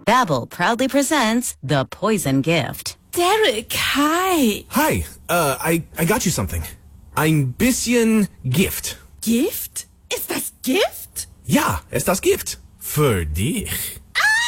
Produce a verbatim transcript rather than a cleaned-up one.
Babbel proudly presents The Poison Gift. Derek, hi. Hi, uh, I, I got you something. Ein bisschen Gift. Gift? Ist das Gift? Ja, es ist das Gift. Für dich.